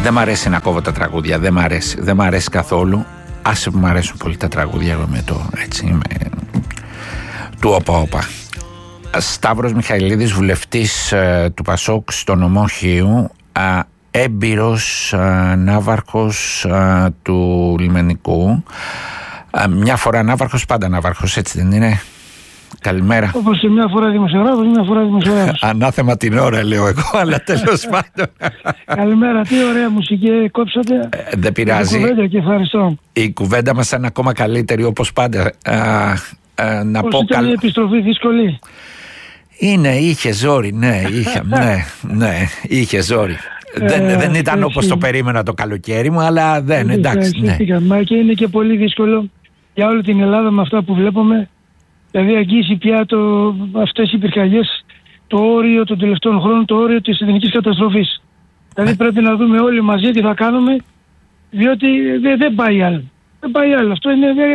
Δεν μ' αρέσει να κόβω τα τραγούδια, δεν μ' αρέσει καθόλου. Άσε που μ' αρέσουν πολύ τα τραγούδια, εγώ με το έτσι, με του όπα. Σταύρος Μιχαηλίδης, βουλευτής του Πασόκ στο νομό Χίου, έμπειρος ναύαρχος του λιμενικού. Μια φορά ναύαρχος, πάντα ναύαρχος, έτσι δεν είναι? Καλημέρα. Όπως και μια φορά δημοσιογράφος, μια φορά δημοσιογράφος. Ανάθεμα την ώρα λέω εγώ, αλλά τέλος πάντων. Καλημέρα, τι ωραία μουσική κόψατε. Δεν πειράζει. Και ευχαριστώ. Η κουβέντα μας ήταν ακόμα καλύτερη, όπως πάντα. Να πώς πω ήταν η επιστροφή δύσκολη? Είχε ζόρι, είχε ζόρι. Δεν ήταν όπως το περίμενα το καλοκαίρι μου, αλλά δεν, εντάξει. Μα και είναι και πολύ δύσκολο για όλη την Ελλάδα με αυτά που βλέπουμε. Δηλαδή αγγίσει πια αυτές οι πυρκαγιές το όριο των τελευταίων χρόνων, το όριο της εθνικής καταστροφής. Δηλαδή πρέπει να δούμε όλοι μαζί τι θα κάνουμε, διότι δεν πάει άλλο. Δεν πάει άλλο. Αυτό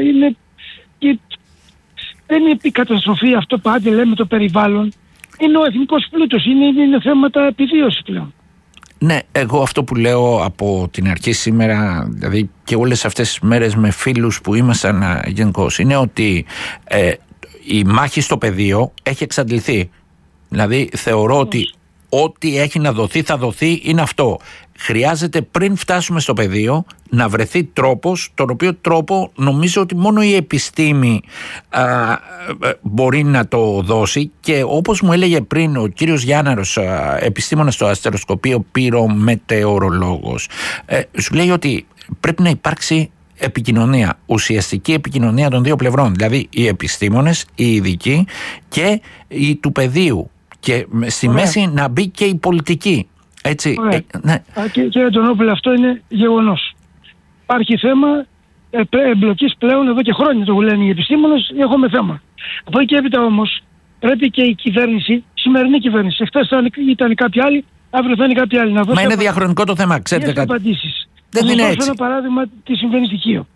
δεν είναι η καταστροφή αυτό που άντε λέμε το περιβάλλον. Είναι ο εθνικός πλούτος, είναι θέματα επιβίωσης πλέον. Ναι, εγώ αυτό που λέω από την αρχή σήμερα, δηλαδή και όλες αυτές τις μέρες με φίλους που ήμασταν γενικώς, είναι ότι η μάχη στο πεδίο έχει εξαντληθεί. Δηλαδή θεωρώ ότι ό,τι έχει να δοθεί θα δοθεί, είναι αυτό. Χρειάζεται πριν φτάσουμε στο πεδίο να βρεθεί τρόπος, τον οποίο τρόπο νομίζω ότι μόνο η επιστήμη μπορεί να το δώσει, και όπως μου έλεγε πριν ο κύριος Γιάνναρος, επιστήμονας στο αστεροσκοπείο, πυρομετεωρολόγος, σου λέει ότι πρέπει να υπάρξει επικοινωνία, ουσιαστική επικοινωνία των δύο πλευρών, δηλαδή οι επιστήμονες, οι ειδικοί και οι του πεδίου, και στη μέση να μπει και η πολιτική. Έτσι, ναι. Κύριε Αντωνόπουλε, αυτό είναι γεγονός. Υπάρχει θέμα εμπλοκής πλέον εδώ και χρόνια, το λένε οι επιστήμονες, έχουμε θέμα. Από εκεί και έπειτα όμως πρέπει και η κυβέρνηση, σημερινή κυβέρνηση, εχθές ήταν κάποιοι άλλοι, αύριο θα είναι κάποιοι άλλοι, να δώσει. Μα είναι διαχρονικό το θέμα, ξέρετε κάτι. Απαντήσεις. Δεν είναι έτσι. Ένα παράδειγμα τι συμβαίνει στη Χίο.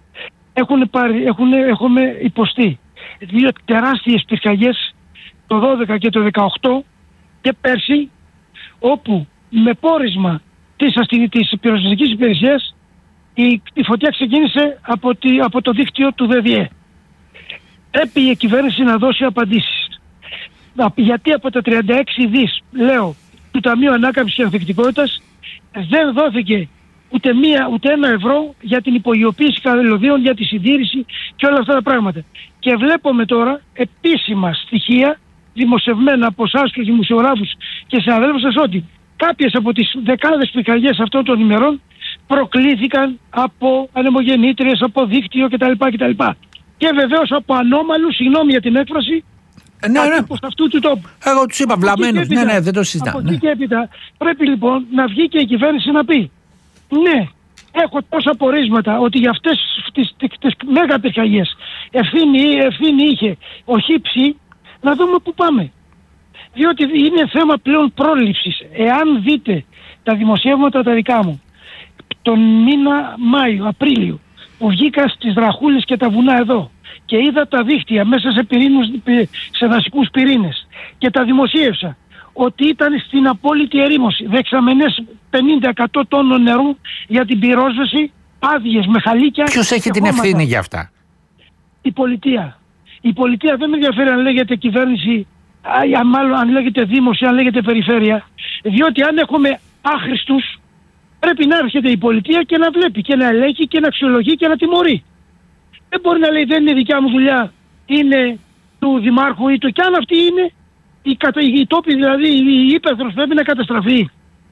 Έχουμε υποστεί δύο τεράστιες πυρκαγιές το 12 και το 18 και πέρσι, όπου με πόρισμα της πυροσβεστικής υπηρεσίας η φωτιά ξεκίνησε από το δίκτυο του ΔΔΕ. Πρέπει η κυβέρνηση να δώσει απαντήσεις. Γιατί από τα 36 δις, λέω, του Ταμείου Ανάκαμψης και Ανθεκτικότητας δεν δόθηκε ούτε ένα ευρώ για την υπογειοποίηση καλωδίων, για τη συντήρηση και όλα αυτά τα πράγματα. Και βλέπουμε τώρα επίσημα στοιχεία δημοσιευμένα από εσάς και δημοσιογράφους και συναδέλφους σας ότι κάποιες από τις δεκάδες πυρκαγιές αυτών των ημερών προκλήθηκαν από ανεμογεννήτριες, από δίκτυο κτλ. Και βεβαίως από ανώμαλους, συγγνώμη για την έκφραση, από αυτού του τόπου. Εγώ τους είπα βλαμμένους, ναι, δεν το συζητάω. Από εκεί και έπειτα πρέπει λοιπόν να βγει και η κυβέρνηση να πει ναι, έχω τόσα πορίσματα ότι για αυτές τις μέγα πυρκαγιές ευθύνη είχε ο ΧΥΠΣΗ, να δούμε πού πάμε. Διότι είναι θέμα πλέον πρόληψης. Εάν δείτε τα δημοσιεύματα τα δικά μου, τον μήνα Μάιο, Απρίλιο, που βγήκα στις Δραχούλες και τα βουνά εδώ και είδα τα δίχτυα μέσα σε δασικούς πυρήνες και τα δημοσίευσα, ότι ήταν στην απόλυτη ερήμωση, δεξαμενές 50-100 τόνων νερού για την πυρόσβεση, άδειες με χαλίκια. Ποιος έχει την ευθύνη για αυτά? Η πολιτεία. Η πολιτεία δεν με ενδιαφέρει αν λέγεται κυβέρνηση, αν λέγεται δήμος ή αν λέγεται περιφέρεια, διότι αν έχουμε άχρηστους πρέπει να έρχεται η πολιτεία και να βλέπει και να ελέγχει και να αξιολογεί και να τιμωρεί. Δεν μπορεί να λέει δεν είναι δικιά μου δουλειά, είναι του δημάρχου ή του, κι αν αυτή είναι η τόπη, δηλαδή η ύπεθρος πρέπει να καταστραφεί.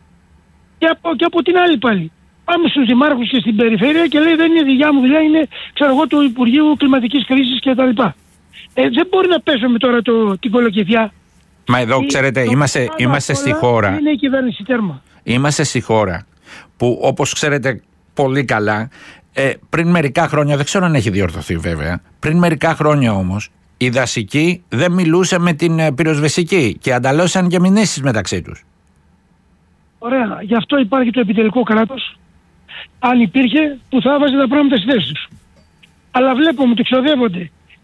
Και από την άλλη πάλι πάμε στους δημάρχους και στην περιφέρεια και λέει δεν είναι δικιά μου δουλειά, είναι ξέρω εγώ του Υπουργείου Κλιματικής Κρίσης κτλ. Δεν μπορεί να πέσουμε τώρα την κολοκυθιά. Μα εδώ ξέρετε είμαστε στη χώρα. Είναι η κυβέρνηση, τέρμα. Είμαστε στη χώρα που, όπως ξέρετε πολύ καλά, πριν μερικά χρόνια, δεν ξέρω αν έχει διορθωθεί βέβαια, πριν μερικά χρόνια όμως η δασική δεν μιλούσε με την πυροσβεστική και ανταλλώσσαν και μηνύσεις μεταξύ τους. Ωραία, γι' αυτό υπάρχει το επιτελικό κράτος, αν υπήρχε, που θα βάζει τα πράγματα στη θέση τους. Αλλά βλέπουμε ότι ξοδεύονται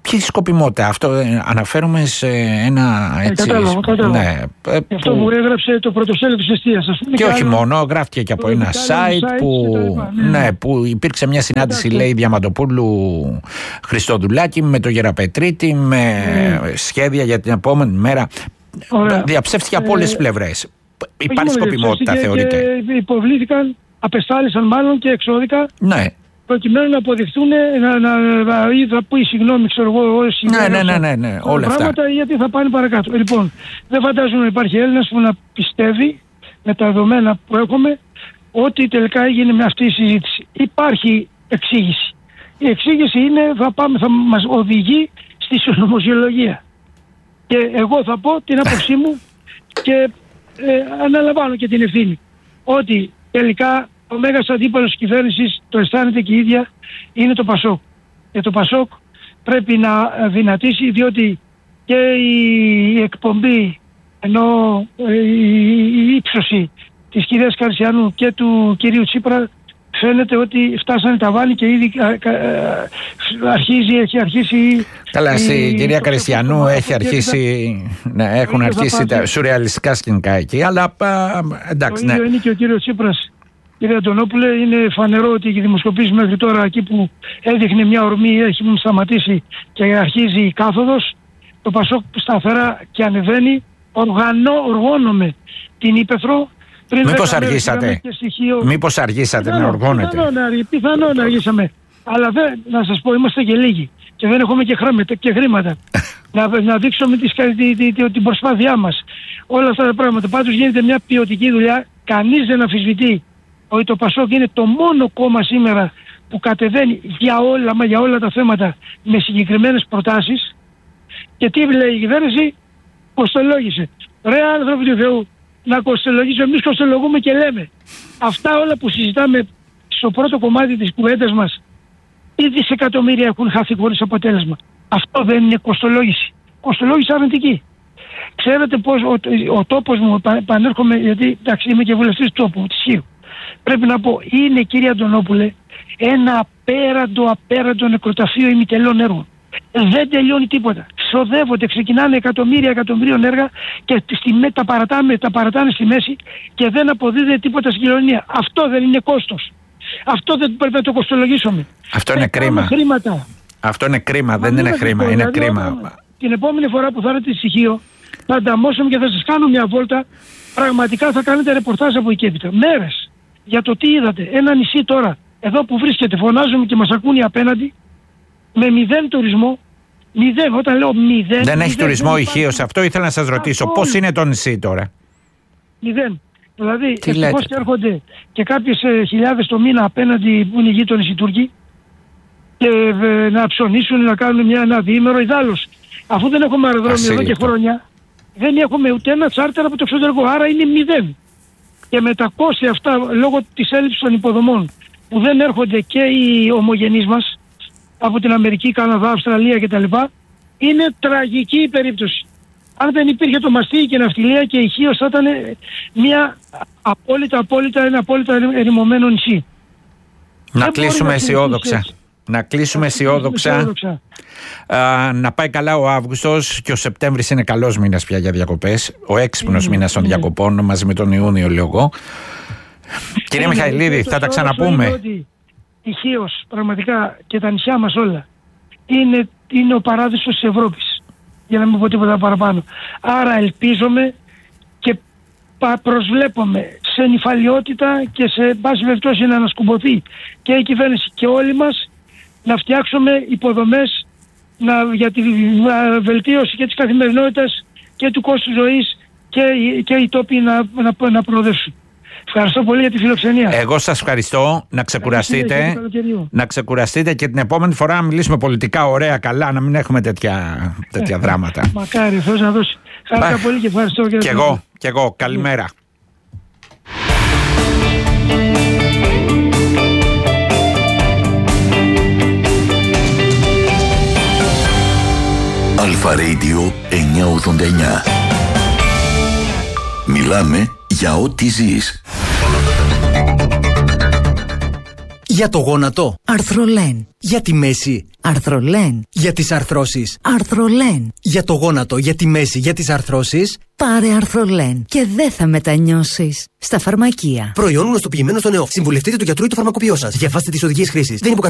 Ποια σκοπιμότητα, αυτό αναφέρομαι σε ένα έτσι. Κατάλαβα. Ναι. Αυτό που έγραψε το πρωτοσέλιδο της εστίας, ας πούμε. Και όχι μόνο, γράφτηκε και από ένα site που υπήρξε μια συνάντηση, λέει, Διαμαντοπούλου Χριστοδουλάκη με τον Γεραπετρίτη, με σχέδια για την επόμενη μέρα. Διαψεύστηκε από όλες τις πλευρές. Υπάρχει σκοπιμότητα, θεωρείτε? Και υποβλήθηκαν, απεστάλησαν μάλλον και εξώδικα. Ναι. Προκειμένου να αποδειχθούν, θα πει συγγνώμη, ξέρω εγώ, ναι, όλα αυτά. Πράγματα, γιατί θα πάνε παρακάτω. Λοιπόν, δεν φαντάζομαι να υπάρχει Έλληνας που να πιστεύει, με τα δεδομένα που έχουμε, ότι τελικά έγινε με αυτή η συζήτηση. Υπάρχει εξήγηση. Η εξήγηση είναι, θα μας οδηγεί στη συνωμοσιολογία. Και εγώ θα πω την άποψή μου και αναλαμβάνω και την ευθύνη. Ότι τελικά ο μέγας αντίπαλος της κυβέρνησης, το αισθάνεται και η ίδια, είναι το Πασόκ. Και το Πασόκ πρέπει να δυνατήσει, διότι και η εκπομπή, ενώ η ύψωση της κυρίας Καρσιανού και του κυρίου Τσίπρα, φαίνεται ότι φτάσανε τα βάνη και ήδη έχει αρχίσει. Καλά, στην κυρία Καρσιανού έχει αρχίσει, έχουν αρχίσει τα σουρεαλιστικά σκηνικά εκεί, αλλά εντάξει. Το ίδιο είναι και ο κύριος Τσίπρας. Κύριε Αντωνόπουλε, είναι φανερό ότι οι δημοσκοπήσεις μέχρι τώρα, εκεί που έδειχνε μια ορμή, έχει σταματήσει και αρχίζει η κάθοδος. Το Πασόκ σταθερά και ανεβαίνει. Οργώνομαι την ύπαιθρο. Μήπως αργήσατε να οργώνετε? Πιθανόν αργήσαμε. Αλλά να σας πω, είμαστε και λίγοι και δεν έχουμε και χρήματα. να δείξουμε την προσπάθειά μας. Όλα αυτά τα πράγματα. Πάντως γίνεται μια ποιοτική δουλειά. Κανείς δεν αμφισβητεί ότι το Πασόκ είναι το μόνο κόμμα σήμερα που κατεβαίνει για όλα τα θέματα με συγκεκριμένες προτάσεις. Και τι λέει η κυβέρνηση? Κοστολόγησε. Ρε άνθρωποι του Θεού, να κοστολογήσουμε? Εμείς κοστολογούμε και λέμε. Αυτά όλα που συζητάμε στο πρώτο κομμάτι της κουβέντας μας, τι δισεκατομμύρια έχουν χαθεί χωρίς αποτέλεσμα? Αυτό δεν είναι κοστολόγηση? Κοστολόγηση αρνητική. Ξέρετε πως ο τόπος μου, πανέρχομαι, γιατί εντάξει, είμαι και βουλευτής του τόπου, της Χίου. Πρέπει να πω, είναι, κύριε Αντωνόπουλε, ένα απέραντο νεκροταφείο ημιτελών έργων. Δεν τελειώνει τίποτα. Ξοδεύονται, ξεκινάνε εκατομμύριων έργα και τα παρατάνε στη μέση και δεν αποδίδεται τίποτα στην κοινωνία. Αυτό δεν είναι κόστος? Αυτό δεν πρέπει να το κοστολογήσουμε? Αυτό είναι κρίμα. Αυτό είναι κρίμα, δεν είναι χρήμα, είναι κρίμα. Την επόμενη φορά που θα έρθετε στη Χίο, θα ανταμώσουμε και θα σας κάνω μια βόλτα. Πραγματικά θα κάνετε ρεπορτάζ από εκεί έπειτα. Μέρες για το τι είδατε. Ένα νησί τώρα, εδώ που βρίσκεται, φωνάζουμε και μας ακούν οι απέναντι, με 0 τουρισμό. 0, όταν λέω 0. Δεν έχει τουρισμό η Χίος, αυτό ήθελα να σας ρωτήσω. Πώς είναι το νησί τώρα? 0. Δηλαδή, ευτυχώς και έρχονται και κάποιες χιλιάδες το μήνα απέναντι που είναι οι γείτονες οι Τούρκοι και να ψωνίσουν, να κάνουν ένα διήμερο. Ιδάλλως, αφού δεν έχουμε αεροδρόμιο εδώ και χρόνια, δεν έχουμε ούτε ένα τσάρτερ από το εξωτερικό, άρα είναι 0. Και με τα κόστη αυτά, λόγω της έλλειψης των υποδομών, που δεν έρχονται και οι ομογενείς μας από την Αμερική, Καναδά, Αυστραλία κτλ., είναι τραγική η περίπτωση. Αν δεν υπήρχε το μαστίγι και η ναυτιλία, και η Χίος θα ήταν ένα απόλυτα ερημωμένο νησί. Να κλείσουμε αισιόδοξα. Να κλείσουμε αισιόδοξα. Να πάει καλά ο Αύγουστος, και ο Σεπτέμβρης είναι καλός μήνας πια για διακοπές. Ο έξυπνος μήνας των διακοπών, μαζί με τον Ιούνιο, λέω εγώ. Κύριε Μιχαηλίδη, θα τα ξαναπούμε. Η Χίος πραγματικά και τα νησιά μας όλα είναι ο παράδεισος της Ευρώπης, για να μην πω τίποτα παραπάνω. Άρα ελπίζομαι και προσβλέπουμε σε νηφαλιότητα και σε πάση περιπτώσει να ανασκουμποθεί και η κυβέρνηση και όλοι μας, να φτιάξουμε υποδομές για τη βελτίωση και της καθημερινότητας και του κόστου ζωής και οι τόποι να προοδεύσουν. Ευχαριστώ πολύ για τη φιλοξενία. Εγώ σας ευχαριστώ. Να ξεκουραστείτε. Να ξεκουραστείτε και την επόμενη φορά να μιλήσουμε πολιτικά ωραία, καλά, να μην έχουμε τέτοια δράματα. Μακάρι, Θεός να δώσει. Χάρηκα πολύ και ευχαριστώ. Και εγώ. Καλημέρα. Αλφα Radio 989. Μιλάμε για ό,τι ζεις. Για το γόνατο. Αρθρολέν. Για τη μέση. Αρθρολέν. Για τις αρθρώσεις. Αρθρολέν. Για το γόνατο, για τη μέση, για τις αρθρώσεις. Πάρε Αρθρολέν και δεν θα μετανιώσεις. Στα φαρμακεία. Προϊόν γνωστοποιημένο στο νεό. Συμβουλευτείτε του γιατρού ή του φαρμακοποιό σας. Διαβάστε τις οδηγίες χρήσης. Δεν